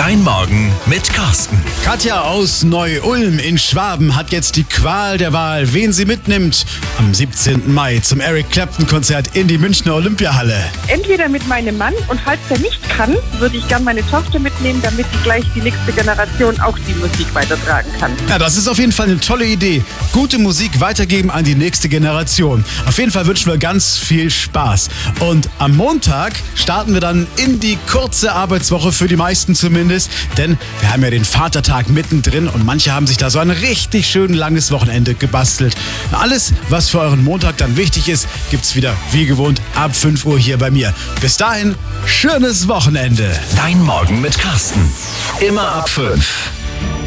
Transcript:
Dein Morgen mit Carsten. Katja aus Neu-Ulm in Schwaben hat jetzt die Qual der Wahl, wen sie mitnimmt am 17. Mai zum Eric Clapton-Konzert in die Münchner Olympiahalle. Entweder mit meinem Mann und falls er nicht kann, würde ich gern meine Tochter mitnehmen, damit die gleich die nächste Generation auch die Musik weitertragen kann. Ja, das ist auf jeden Fall eine tolle Idee. Gute Musik weitergeben an die nächste Generation. Auf jeden Fall wünschen wir ganz viel Spaß. Und am Montag starten wir dann in die kurze Arbeitswoche, für die meisten zumindest, denn wir haben ja den Vatertag mittendrin und manche haben sich da so ein richtig schön langes Wochenende gebastelt. Alles, was für euren Montag dann wichtig ist, gibt's wieder wie gewohnt ab 5 Uhr hier bei mir. Bis dahin, schönes Wochenende. Dein Morgen mit Carsten. Immer ab 5.